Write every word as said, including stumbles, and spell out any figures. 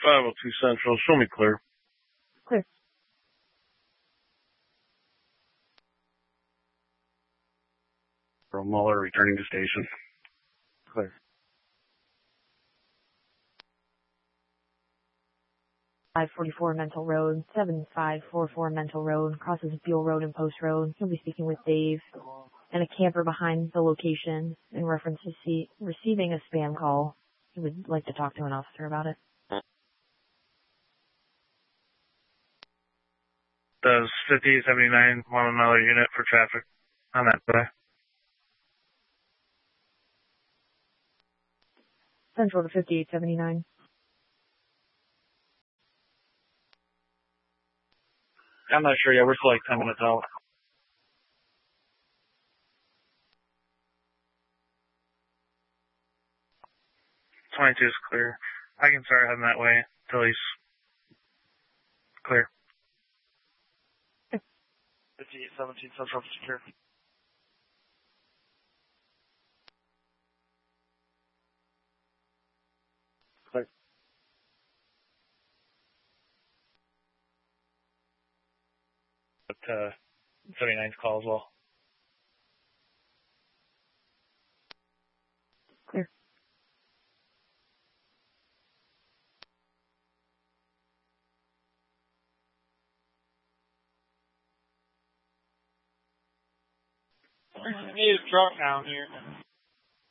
five oh two Central. Show me clear. Clear. Earl Muller returning to station. Clear. five forty-four Mental Road, seven five four four Mental Road, crosses Buell Road and Post Road. He'll be speaking with Dave and a camper behind the location in reference to see, receiving a spam call. He would like to talk to an officer about it. Does fifty-eight seventy-nine want another unit for traffic on that today? Central to fifty-eight seventy-nine. I'm not sure yet. We're still like ten minutes out. twenty-two is clear. I can start heading that way until he's clear. fifty-eight seventeen Central secure. Clear. But, uh, seventy-nine's call as well. Clear. I need a truck down here.